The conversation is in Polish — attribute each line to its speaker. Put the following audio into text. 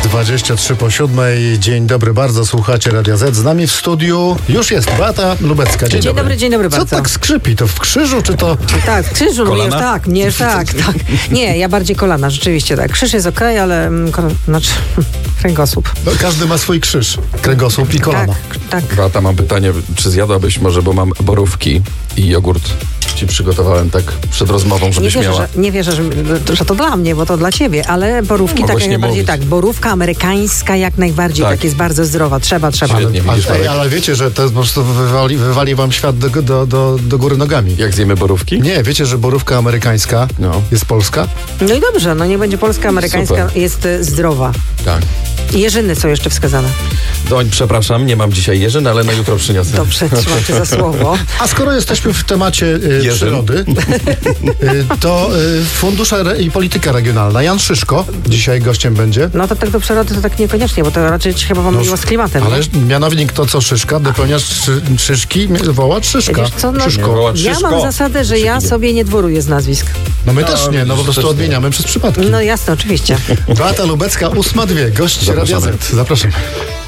Speaker 1: 23 po 7. Dzień dobry bardzo, słuchacie Radia Z. Z nami w studiu już jest Beata Lubecka.
Speaker 2: Dzień dobry bardzo.
Speaker 1: Co tak skrzypi? To w krzyżu, czy to...
Speaker 2: Tak, w krzyżu, mnie już tak, mnie już tak. Nie, ja bardziej kolana, rzeczywiście tak. Krzyż jest okej, ale kręgosłup.
Speaker 1: No, każdy ma swój krzyż, kręgosłup i kolana.
Speaker 2: Tak.
Speaker 3: Beata, mam pytanie, czy zjadłabyś może, bo mam borówki i jogurt ci przygotowałem tak przed rozmową, żebyś miała.
Speaker 2: Nie wierzę, że to dla mnie, bo to dla ciebie, ale borówki tak jak najbardziej tak. Borówka amerykańska jak najbardziej, tak jest bardzo zdrowa. Trzeba.
Speaker 3: Świetnie,
Speaker 1: ale wiecie, że to po prostu wywali wam świat do góry nogami.
Speaker 3: Jak zjemy borówki?
Speaker 1: Nie, wiecie, że borówka amerykańska jest polska?
Speaker 2: No i dobrze, nie będzie polska, amerykańska, jest zdrowa.
Speaker 3: Tak.
Speaker 2: I jeżyny są jeszcze wskazane.
Speaker 3: Przepraszam, nie mam dzisiaj jeżyn, ale na jutro przyniosę.
Speaker 2: Dobrze, trzymam cię za słowo.
Speaker 1: A skoro jesteśmy w temacie przyrody, to fundusze i polityka regionalna. Jan Szyszko dzisiaj gościem będzie.
Speaker 2: No to tak do przyrody to tak niekoniecznie, bo to raczej chyba pomyliło z klimatem.
Speaker 1: Ale mianownik to co Szyszka, dopełniasz szyszki, woła Szyszka.
Speaker 2: Wiesz co, ja mam zasadę, że ja sobie nie dworuję z nazwisk.
Speaker 1: No my też nie, po prostu odmieniamy przez przypadki.
Speaker 2: No jasne, oczywiście.
Speaker 1: Beata Lubecka, 8:02, gość Radia Z. Zapraszam.